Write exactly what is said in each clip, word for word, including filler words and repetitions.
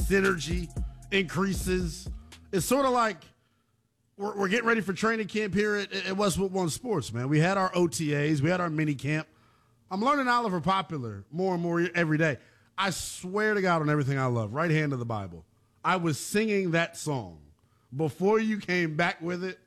synergy increases. It's sort of like we're, we're getting ready for training camp here at, at Westwood One Sports, man. We had our O T As. We had our mini camp. I'm learning Oliver Popular more and more every day. I swear to God on everything I love, right hand of the Bible. I was singing that song before you came back with it.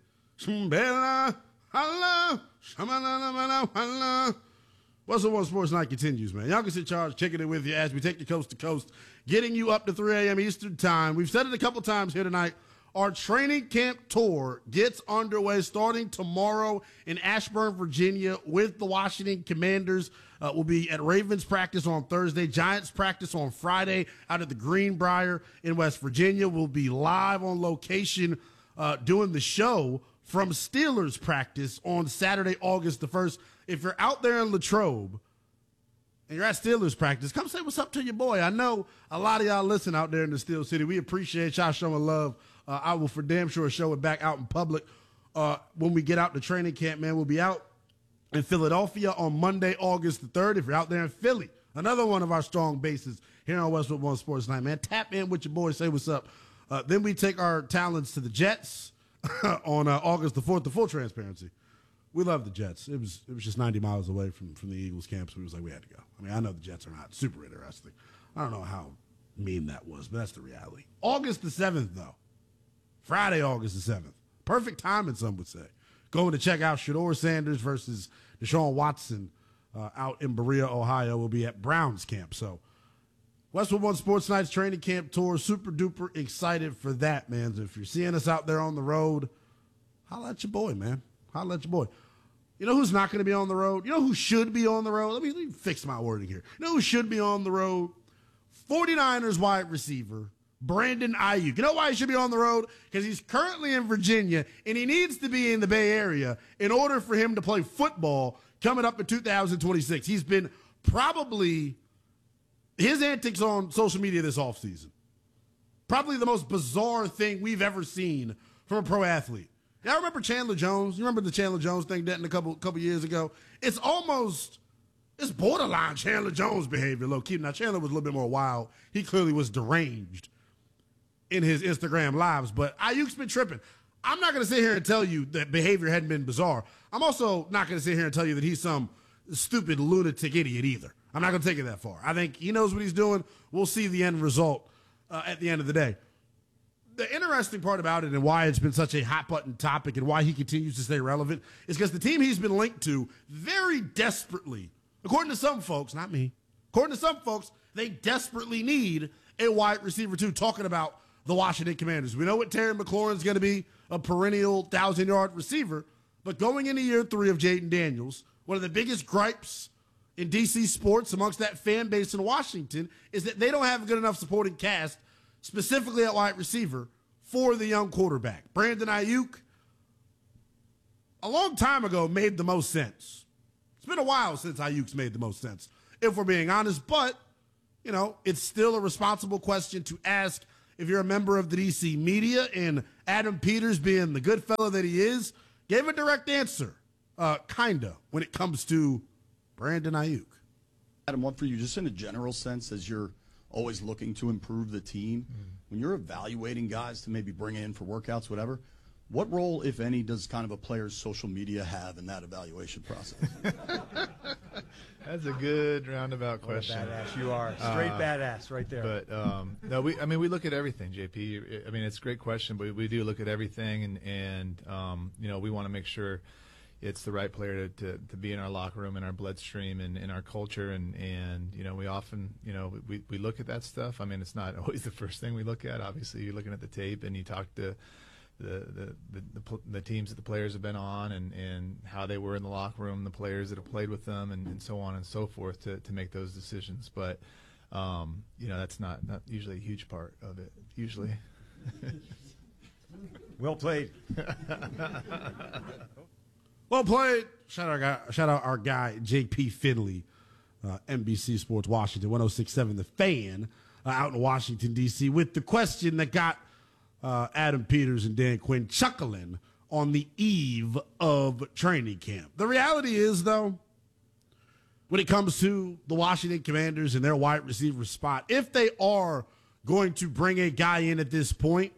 Westwood One Sports Night continues, man. Youngest in charge, kicking it with you as we take you coast to coast, getting you up to three a.m. Eastern time. We've said it a couple times here tonight. Our training camp tour gets underway starting tomorrow in Ashburn, Virginia with the Washington Commanders. Uh, we'll be at Ravens practice on Thursday, Giants practice on Friday out at the Greenbrier in West Virginia. We'll be live on location uh, doing the show from Steelers practice on Saturday, August the first. If you're out there in Latrobe and you're at Steelers practice, come say what's up to your boy. I know a lot of y'all listen out there in the Steel City. We appreciate y'all showing love. Uh, I will for damn sure show it back out in public uh, when we get out to training camp, man. We'll be out in Philadelphia on Monday, August the third. If you're out there in Philly, another one of our strong bases here on Westwood One Sports Night, man. Tap in with your boys, say what's up. Uh, then we take our talents to the Jets on uh, August the fourth, the full transparency. We love the Jets. It was it was just ninety miles away from, from the Eagles camp, so we was like, we had to go. I mean, I know the Jets are not super interesting. I don't know how mean that was, but that's the reality. August the seventh, though. Friday, August the seventh. Perfect timing, some would say. Going to check out Shedeur Sanders versus Deshaun Watson uh, out in Berea, Ohio. We'll be at Browns camp. So Westwood One Sports Night's training camp tour. Super duper excited for that, man. So if you're seeing us out there on the road, holla at your boy, man. Holla at your boy. You know who's not going to be on the road? You know who should be on the road? Let me, let me fix my wording here. You know who should be on the road? forty-niners wide receiver Brandon Aiyuk. You know why he should be on the road? Because he's currently in Virginia, and he needs to be in the Bay Area in order for him to play football coming up in two thousand twenty-six. He's been probably his antics on social media this offseason. Probably the most bizarre thing we've ever seen from a pro athlete. Y'all remember Chandler Jones? You remember the Chandler Jones thing Denton a couple couple years ago? It's almost, it's borderline Chandler Jones behavior, low key. Now, Chandler was a little bit more wild. He clearly was deranged in his Instagram lives, but Ayuk's been tripping. I'm not going to sit here and tell you that behavior hadn't been bizarre. I'm also not going to sit here and tell you that he's some stupid lunatic idiot either. I'm not going to take it that far. I think he knows what he's doing. We'll see the end result uh, at the end of the day. The interesting part about it and why it's been such a hot-button topic and why he continues to stay relevant is because the team he's been linked to very desperately, according to some folks, not me, according to some folks, they desperately need a wide receiver too, talking about the Washington Commanders. We know what Terry McLaurin's going to be, a perennial thousand-yard receiver, but going into year three of Jaden Daniels, one of the biggest gripes in D C sports amongst that fan base in Washington is that they don't have a good enough supporting cast, specifically at wide receiver, for the young quarterback. Brandon Aiyuk, a long time ago, made the most sense. It's been a while since Ayuk's made the most sense, if we're being honest, but, you know, it's still a responsible question to ask if you're a member of the D C media, and Adam Peters, being the good fellow that he is, gave a direct answer, uh, kinda, when it comes to Brandon Aiyuk. Adam, one for you, just in a general sense, as you're always looking to improve the team, mm-hmm. when you're evaluating guys to maybe bring in for workouts, whatever, what role, if any, does kind of a player's social media have in that evaluation process? That's a good roundabout question. What a badass you are. Straight uh, badass right there. But, um, no, we, I mean, we look at everything, J P. I mean, it's a great question, but we do look at everything, and, and um, you know, we want to make sure it's the right player to, to, to be in our locker room, in our bloodstream, and in our culture. And, and, you know, we often, you know, we, we look at that stuff. I mean, it's not always the first thing we look at. Obviously, you're looking at the tape and you talk to the the, the, the, the teams that the players have been on, and, and how they were in the locker room, the players that have played with them, and, and so on and so forth to, to make those decisions. But, um, you know, that's not, not usually a huge part of it, usually. Well played. Well played. Shout out our guy, shout out our guy J P Finley, uh, N B C Sports Washington, one oh six point seven The Fan, uh, out in Washington, D C, with the question that got uh, Adam Peters and Dan Quinn chuckling on the eve of training camp. The reality is, though, when it comes to the Washington Commanders and their wide receiver spot, if they are going to bring a guy in at this point,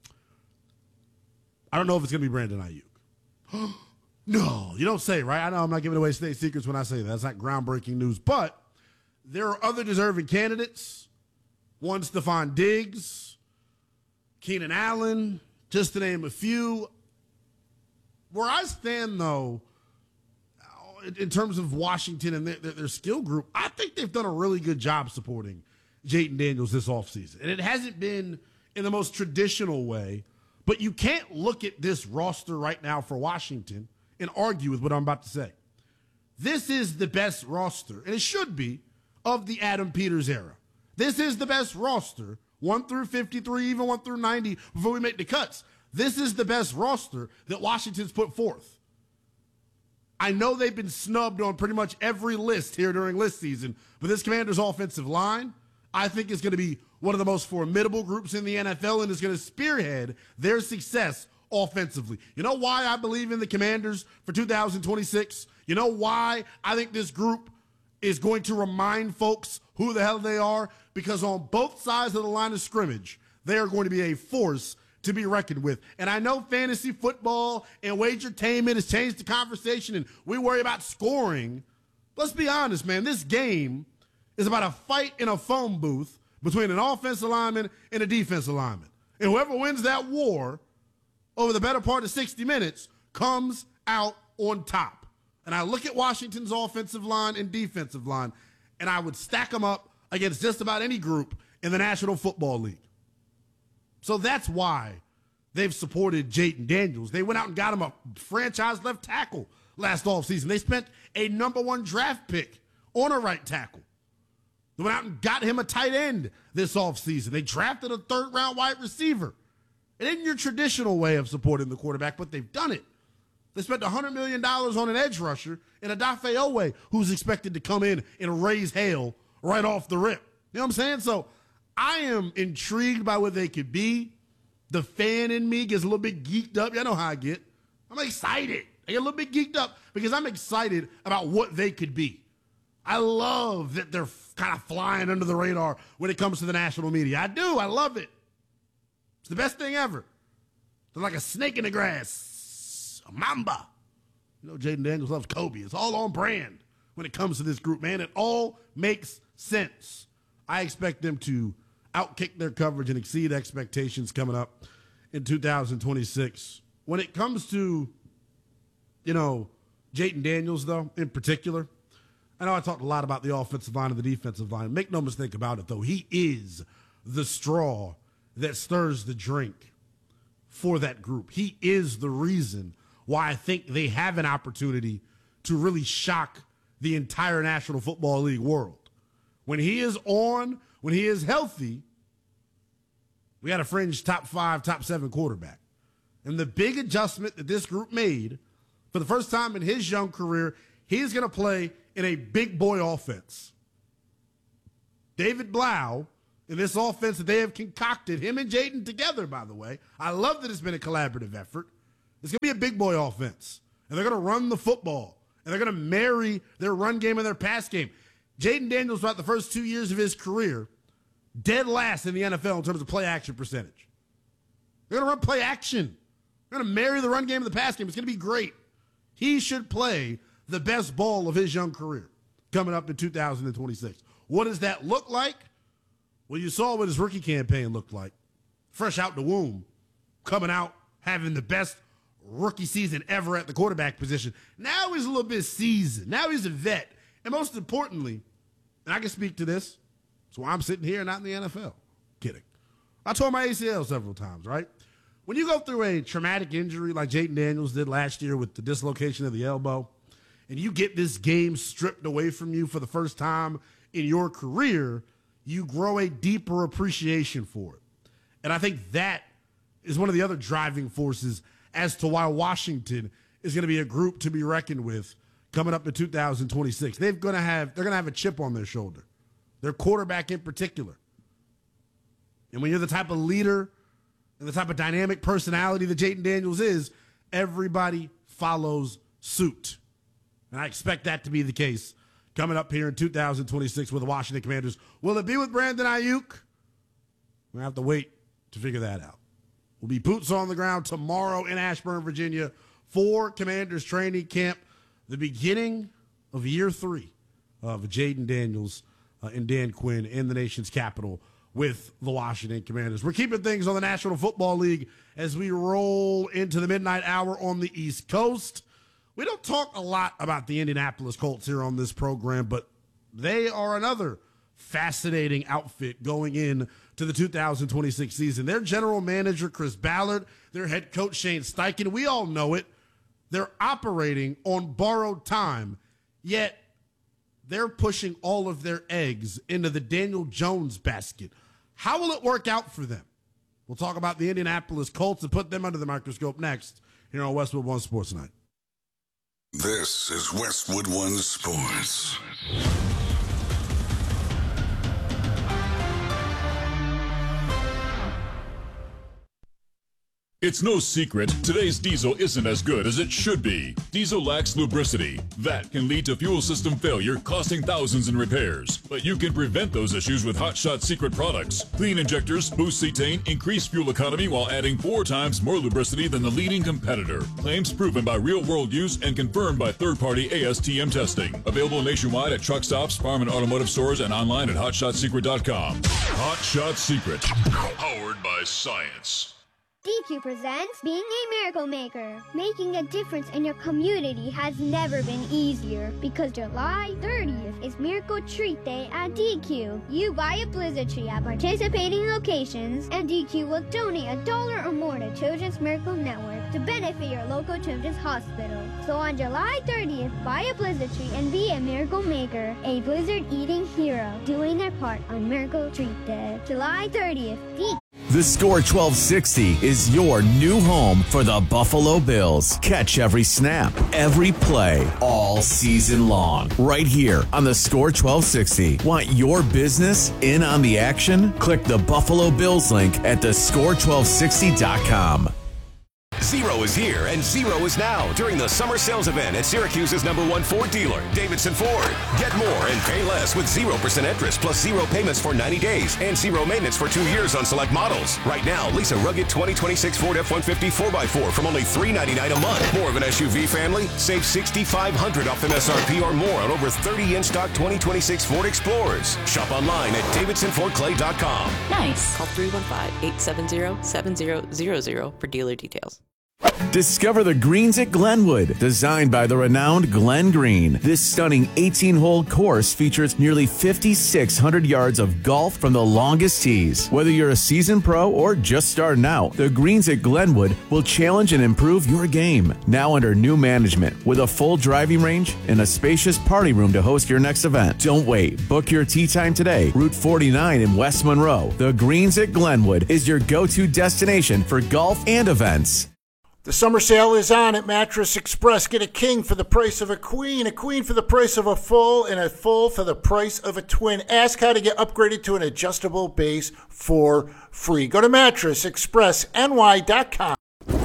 I don't know if it's going to be Brandon Ayuk. No, you don't say, right? I know I'm not giving away state secrets when I say that. That's not groundbreaking news. But there are other deserving candidates. One, Stephon Diggs, Keenan Allen, just to name a few. Where I stand, though, in terms of Washington and their, their, their skill group, I think they've done a really good job supporting Jayden Daniels this offseason. And it hasn't been in the most traditional way, but you can't look at this roster right now for Washington and argue with what I'm about to say. This is the best roster, and it should be, of the Adam Peters era. This is the best roster, one through fifty-three, even one through ninety, before we make the cuts. This is the best roster that Washington's put forth. I know they've been snubbed on pretty much every list here during list season, but this Commanders' offensive line, I think, is going to be one of the most formidable groups in the N F L and is going to spearhead their success offensively. You know why I believe in the Commanders for two thousand twenty-six? You know why I think this group is going to remind folks who the hell they are? Because on both sides of the line of scrimmage, they are going to be a force to be reckoned with. And I know fantasy football and wagertainment has changed the conversation and we worry about scoring. Let's be honest, man. This game is about a fight in a phone booth between an offensive lineman and a defensive lineman. And whoever wins that war over the better part of sixty minutes comes out on top. And I look at Washington's offensive line and defensive line, and I would stack them up against just about any group in the National Football League. So that's why they've supported Jayden Daniels. They went out and got him a franchise left tackle last offseason. They spent a number one draft pick on a right tackle. They went out and got him a tight end this offseason. They drafted a third-round wide receiver. It isn't your traditional way of supporting the quarterback, but they've done it. They spent one hundred million dollars on an edge rusher in Odafe Owe, who's expected to come in and raise hell right off the rip. You know what I'm saying? So I am intrigued by what they could be. The fan in me gets a little bit geeked up. Y'all know how I get. I'm excited. I get a little bit geeked up because I'm excited about what they could be. I love that they're kind of flying under the radar when it comes to the national media. I do. I love it. It's the best thing ever. They're like a snake in the grass, a mamba. You know, Jayden Daniels loves Kobe. It's all on brand when it comes to this group, man. It all makes sense. I expect them to outkick their coverage and exceed expectations coming up in two thousand twenty-six. When it comes to, you know, Jayden Daniels, though, in particular, I know I talked a lot about the offensive line and the defensive line. Make no mistake about it, though. He is the straw that stirs the drink for that group. He is the reason why I think they have an opportunity to really shock the entire National Football League world. When he is on, when he is healthy, we got a fringe top five, top seven quarterback. And the big adjustment that this group made for the first time in his young career, he's going to play in a big boy offense. David Blau, in this offense that they have concocted, him and Jayden together, by the way. I love that it's been a collaborative effort. It's going to be a big boy offense. And they're going to run the football. And they're going to marry their run game and their pass game. Jayden Daniels, throughout the first two years of his career, dead last in the N F L in terms of play action percentage. They're going to run play action. They're going to marry the run game and the pass game. It's going to be great. He should play the best ball of his young career coming up in two thousand twenty-six. What does that look like? Well, you saw what his rookie campaign looked like. Fresh out the womb, coming out, having the best rookie season ever at the quarterback position. Now he's a little bit seasoned. Now he's a vet. And most importantly, and I can speak to this, that's why I'm sitting here, not in the N F L. Kidding. I tore my A C L several times, right? When you go through a traumatic injury like Jayden Daniels did last year with the dislocation of the elbow, and you get this game stripped away from you for the first time in your career, you grow a deeper appreciation for it. And I think that is one of the other driving forces as to why Washington is going to be a group to be reckoned with coming up in two thousand twenty-six. They're going to have they're going to have a chip on their shoulder. Their quarterback in particular. And when you're the type of leader and the type of dynamic personality that Jayden Daniels is, everybody follows suit. And I expect that to be the case coming up here in two thousand twenty-six with the Washington Commanders. Will it be with Brandon Ayuk? We're going to have to wait to figure that out. We'll be boots on the ground tomorrow in Ashburn, Virginia for Commanders training camp, the beginning of year three of Jaden Daniels uh, and Dan Quinn in the nation's capital with the Washington Commanders. We're keeping things on the National Football League as we roll into the midnight hour on the East Coast. We don't talk a lot about the Indianapolis Colts here on this program, but they are another fascinating outfit going in to the two thousand twenty-six season. Their general manager, Chris Ballard, their head coach, Shane Steichen, we all know it. They're operating on borrowed time, yet they're pushing all of their eggs into the Daniel Jones basket. How will it work out for them? We'll talk about the Indianapolis Colts and put them under the microscope next here on Westwood One Sports Night. This is Westwood One Sports. It's no secret, today's diesel isn't as good as it should be. Diesel lacks lubricity. That can lead to fuel system failure, costing thousands in repairs. But you can prevent those issues with Hot Shot Secret products. Clean injectors, boost cetane, increase fuel economy while adding four times more lubricity than the leading competitor. Claims proven by real-world use and confirmed by third-party A S T M testing. Available nationwide at truck stops, farm and automotive stores, and online at hot shot secret dot com. Hot Shot Secret. Powered by science. D Q presents Being a Miracle Maker. Making a difference in your community has never been easier because July thirtieth is Miracle Treat Day at D Q. You buy a Blizzard tree at participating locations and D Q will donate a dollar or more to Children's Miracle Network to benefit your local children's hospital. So on July thirtieth, buy a Blizzard tree and be a Miracle Maker, a Blizzard eating hero, doing their part on Miracle Treat Day. July thirtieth, D Q. The Score twelve sixty is your new home for the Buffalo Bills. Catch every snap, every play, all season long. Right here on the Score twelve sixty. Want your business in on the action? Click the Buffalo Bills link at the score twelve sixty dot com. Zero is here and zero is now during the summer sales event at Syracuse's number one Ford dealer, Davidson Ford. Get more and pay less with zero percent interest plus zero payments for ninety days and zero maintenance for two years on select models. Right now, lease a rugged twenty twenty-six Ford F one fifty four by four from only three hundred ninety-nine dollars a month. More of an S U V family? Save six thousand five hundred dollars off M S R P or more on over thirty in-stock twenty twenty-six Ford Explorers. Shop online at davidson ford clay dot com. Nice. Call three one five, eight seven zero, seven zero zero zero for dealer details. Discover the greens at Glenwood, designed by the renowned Glenn Green. This stunning eighteen-hole course features nearly five thousand six hundred yards of golf from the longest tees. Whether you're a seasoned pro or just starting out, the greens at Glenwood will challenge and improve your game. Now under new management, with a full driving range and a spacious party room to host your next event. Don't wait. Book your tee time today. Route forty-nine in West Monroe. The greens at Glenwood is your go-to destination for golf and events. The summer sale is on at Mattress Express. Get a king for the price of a queen, a queen for the price of a full, and a full for the price of a twin. Ask how to get upgraded to an adjustable base for free. Go to mattress express n y dot com.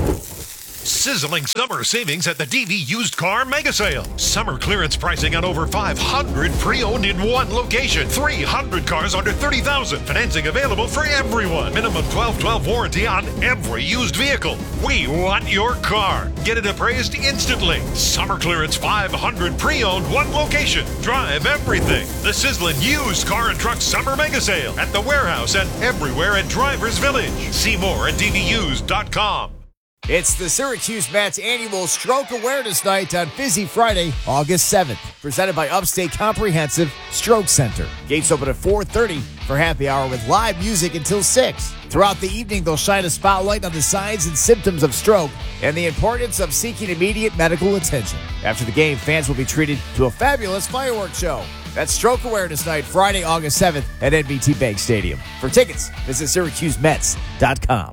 Sizzling summer savings at the D V Used Car Mega Sale. Summer clearance pricing on over five hundred pre-owned in one location. three hundred cars under thirty thousand dollars. Financing available for everyone. Minimum twelve twelve warranty on every used vehicle. We want your car. Get it appraised instantly. Summer clearance five hundred pre-owned, one location. Drive everything. The sizzling Used Car and Truck Summer Mega Sale at the warehouse and everywhere at Drivers Village. See more at d v used dot com. It's the Syracuse Mets annual Stroke Awareness Night on Busy Friday, August seventh, presented by Upstate Comprehensive Stroke Center. Gates open at four thirty for happy hour with live music until six. Throughout the evening, they'll shine a spotlight on the signs and symptoms of stroke and the importance of seeking immediate medical attention. After the game, fans will be treated to a fabulous fireworks show. That's Stroke Awareness Night, Friday, August seventh at N B T Bank Stadium. For tickets, visit syracuse mets dot com.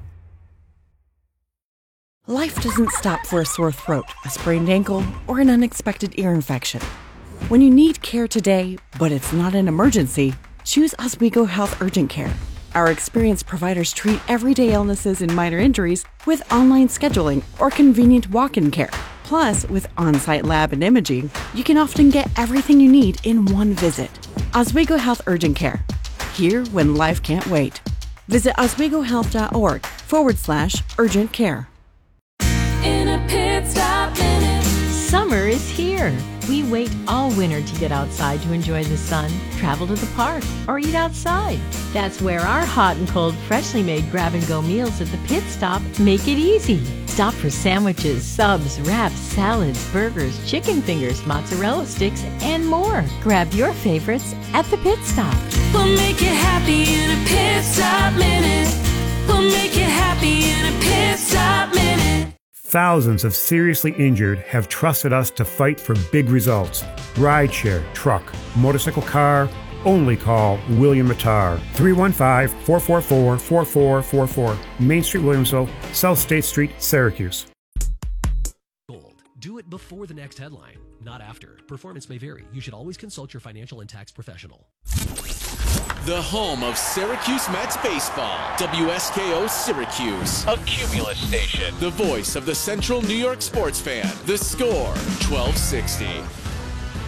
Life doesn't stop for a sore throat, a sprained ankle, or an unexpected ear infection. When you need care today, but it's not an emergency, choose Oswego Health Urgent Care. Our experienced providers treat everyday illnesses and minor injuries with online scheduling or convenient walk-in care. Plus, with on-site lab and imaging, you can often get everything you need in one visit. Oswego Health Urgent Care. Here when life can't wait. Visit oswegohealth.org forward slash urgent care. In a pit stop minute. Summer is here. We wait all winter to get outside to enjoy the sun, travel to the park, or eat outside. That's where our hot and cold, freshly made grab-and-go meals at the Pit Stop make it easy. Stop for sandwiches, subs, wraps, salads, burgers, chicken fingers, mozzarella sticks, and more. Grab your favorites at the Pit Stop. We'll make you happy in a Pit Stop minute. We'll make you happy in a Pit Stop minute. Thousands of seriously injured have trusted us to fight for big results. Rideshare, truck, motorcycle, car, only call William Mattar. three one five, four four four, four four four four. Main Street, Williamsville, South State Street, Syracuse. Gold. Do it before the next headline, not after. Performance may vary. You should always consult your financial and tax professional. The home of Syracuse Mets baseball. W S K O Syracuse. A Cumulus station. The voice of the Central New York sports fan. The Score, twelve sixty.